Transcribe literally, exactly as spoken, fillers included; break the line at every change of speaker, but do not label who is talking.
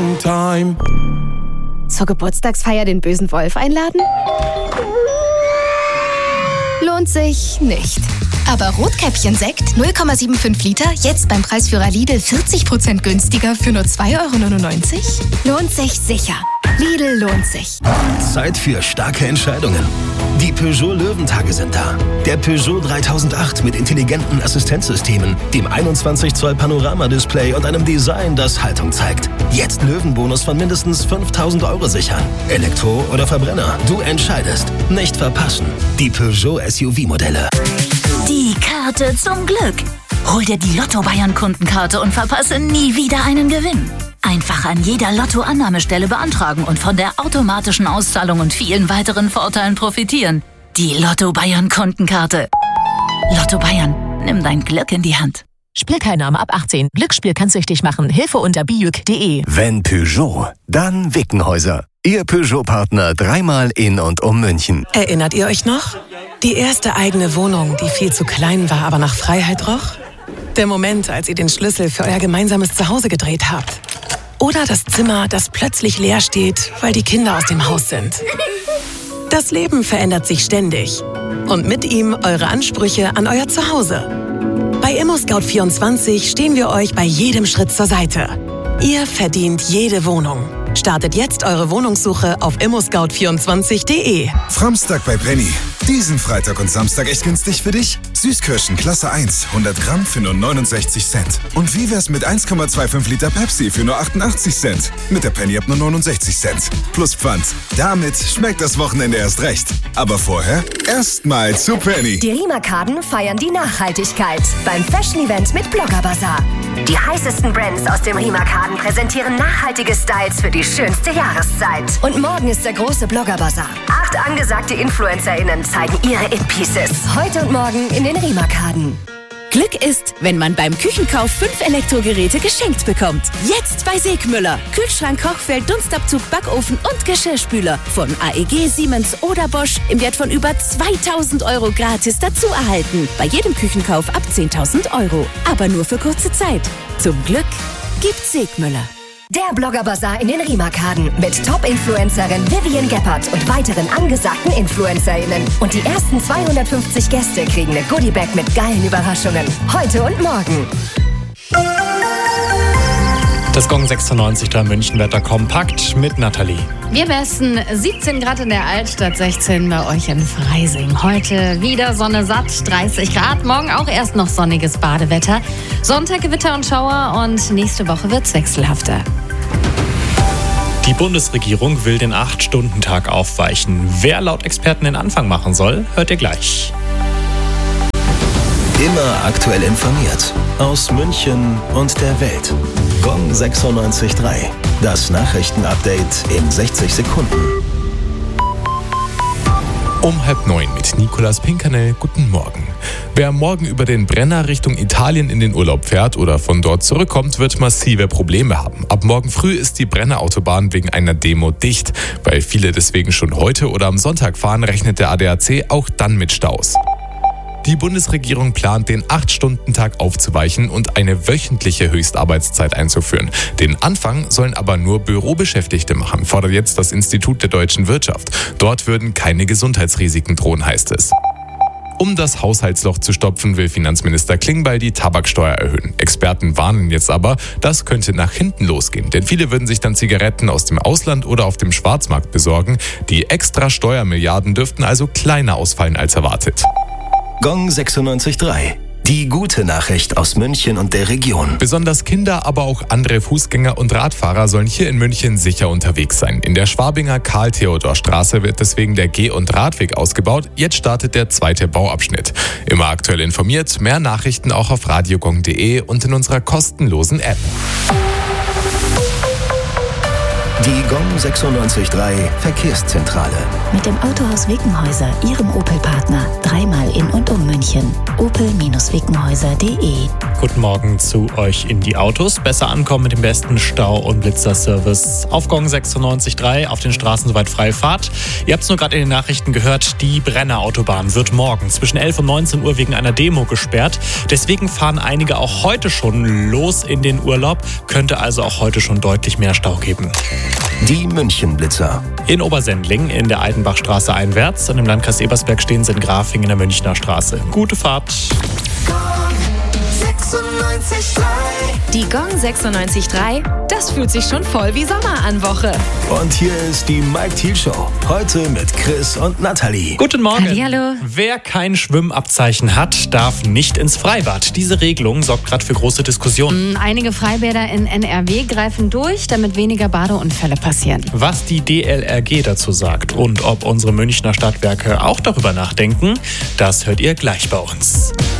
long time.
Zur Geburtstagsfeier den bösen Wolf einladen? Lohnt sich nicht.
Aber Rotkäppchen-Sekt null Komma fünfundsiebzig Liter, jetzt beim Preisführer Lidl vierzig Prozent günstiger für nur zwei Euro neunundneunzig?
Lohnt sich sicher. Lidl lohnt sich.
Zeit für starke Entscheidungen. Die Peugeot Löwentage sind da. Der Peugeot dreitausendacht mit intelligenten Assistenzsystemen, dem einundzwanzig Zoll Panoramadisplay und einem Design, das Haltung zeigt. Jetzt Löwenbonus von mindestens fünftausend Euro sichern. Elektro oder Verbrenner, du entscheidest. Nicht verpassen. Die Peugeot S U V-Modelle.
Die Karte zum Glück. Hol dir die Lotto-Bayern-Kundenkarte und verpasse nie wieder einen Gewinn. Einfach an jeder Lotto-Annahmestelle beantragen und von der automatischen Auszahlung und vielen weiteren Vorteilen profitieren. Die Lotto-Bayern-Kundenkarte. Lotto Bayern, nimm dein Glück in die Hand.
Spielteilnahme ab achtzehn. Glücksspiel kann süchtig machen. Hilfe unter biuk punkt de.
Wenn Peugeot, dann Wickenhäuser. Ihr Peugeot-Partner dreimal in und um München.
Erinnert ihr euch noch? Die erste eigene Wohnung, die viel zu klein war, aber nach Freiheit roch? Der Moment, als ihr den Schlüssel für euer gemeinsames Zuhause gedreht habt. Oder das Zimmer, das plötzlich leer steht, weil die Kinder aus dem Haus sind. Das Leben verändert sich ständig. Und mit ihm eure Ansprüche an euer Zuhause. Bei ImmoScout vierundzwanzig stehen wir euch bei jedem Schritt zur Seite. Ihr verdient jede Wohnung. Startet jetzt eure Wohnungssuche auf immo scout vierundzwanzig punkt de.
Samstag bei Penny. Diesen Freitag und Samstag echt günstig für dich? Süßkirschen Klasse eins, hundert Gramm für nur neunundsechzig Cent. Und wie wär's mit eins Komma fünfundzwanzig Liter Pepsi für nur achtundachtzig Cent? Mit der Penny-App nur neunundsechzig Cent. Plus Pfand. Damit schmeckt das Wochenende erst recht. Aber vorher erstmal zu Penny.
Die Rimakarden feiern die Nachhaltigkeit beim Fashion-Event mit Blogger Bazaar. Die heißesten Brands aus dem Rimakarden präsentieren nachhaltige Styles für die schönste Jahreszeit. Und morgen ist der große Blogger Bazaar. Acht angesagte InfluencerInnen zeigen ihre It-Pieces. Heute und morgen in den Rimakarden.
Glück ist, wenn man beim Küchenkauf fünf Elektrogeräte geschenkt bekommt. Jetzt bei Segmüller. Kühlschrank, Kochfeld, Dunstabzug, Backofen und Geschirrspüler. Von A E G, Siemens oder Bosch im Wert von über zweitausend Euro gratis dazu erhalten. Bei jedem Küchenkauf ab zehntausend Euro. Aber nur für kurze Zeit. Zum Glück gibt's Segmüller.
Der Blogger Bazaar in den Rimakarden mit Top-Influencerin Vivian Gebhardt und weiteren angesagten InfluencerInnen. Und die ersten zweihundertfünfzig Gäste kriegen eine Goodiebag mit geilen Überraschungen. Heute und morgen.
Das Gong sechsundneunzig Komma drei Münchenwetter kompakt mit Nathalie.
Wir messen siebzehn Grad in der Altstadt, sechzehn bei euch in Freising. Heute wieder Sonne satt, dreißig Grad. Morgen auch erst noch sonniges Badewetter. Sonntag Gewitter und Schauer und nächste Woche wird's wechselhafter.
Die Bundesregierung will den acht Stunden Tag aufweichen. Wer laut Experten den Anfang machen soll, hört ihr gleich.
Immer aktuell informiert. Aus München und der Welt. Gong sechsundneunzig Komma drei. Das Nachrichtenupdate in sechzig Sekunden.
Um halb neun mit Nicolas Pinkernel. Guten Morgen. Wer morgen über den Brenner Richtung Italien in den Urlaub fährt oder von dort zurückkommt, wird massive Probleme haben. Ab morgen früh ist die Brennerautobahn wegen einer Demo dicht. Weil viele deswegen schon heute oder am Sonntag fahren, rechnet der A D A C auch dann mit Staus. Die Bundesregierung plant, den acht Stunden Tag aufzuweichen und eine wöchentliche Höchstarbeitszeit einzuführen. Den Anfang sollen aber nur Bürobeschäftigte machen, fordert jetzt das Institut der deutschen Wirtschaft. Dort würden keine Gesundheitsrisiken drohen, heißt es. Um das Haushaltsloch zu stopfen, will Finanzminister Klingbeil die Tabaksteuer erhöhen. Experten warnen jetzt aber, das könnte nach hinten losgehen, denn viele würden sich dann Zigaretten aus dem Ausland oder auf dem Schwarzmarkt besorgen. Die extra Steuermilliarden dürften also kleiner ausfallen als erwartet.
Gong sechsundneunzig Komma drei. Die gute Nachricht aus München und der Region.
Besonders Kinder, aber auch andere Fußgänger und Radfahrer sollen hier in München sicher unterwegs sein. In der Schwabinger Karl-Theodor-Straße wird deswegen der Geh- und Radweg ausgebaut. Jetzt startet der zweite Bauabschnitt. Immer aktuell informiert, mehr Nachrichten auch auf radiogong punkt de und in unserer kostenlosen App.
Die Gong sechsundneunzig Komma drei Verkehrszentrale.
Mit dem Autohaus Wickenhäuser, Ihrem Opel-Partner. Dreimal in und um München. opel Bindestrich wickenhäuser punkt de.
Guten Morgen zu euch in die Autos. Besser ankommen mit dem besten Stau- und Blitzerservice. Auf Gong sechsundneunzig Komma drei, auf den Straßen soweit freie Fahrt. Ihr habt es nur gerade in den Nachrichten gehört, die Brenner Autobahn wird morgen zwischen elf und neunzehn Uhr wegen einer Demo gesperrt. Deswegen fahren einige auch heute schon los in den Urlaub. Könnte also auch heute schon deutlich mehr Stau geben.
Die München-Blitzer.
In Obersendling in der Eidenbachstraße einwärts und im Landkreis Ebersberg stehen sie in Grafing in der Münchner Straße. Gute Fahrt.
Die Gong sechsundneunzig Komma drei, das fühlt sich schon voll wie Sommer an Woche.
Und hier ist die Mike Thiel Show. Heute mit Chris und Nathalie.
Guten Morgen.
Hallihallo.
Wer kein Schwimmabzeichen hat, darf nicht ins Freibad. Diese Regelung sorgt gerade für große Diskussionen.
Einige Freibäder in N R W greifen durch, damit weniger Badeunfälle passieren.
Was die D L R G dazu sagt und ob unsere Münchner Stadtwerke auch darüber nachdenken, das hört ihr gleich bei uns.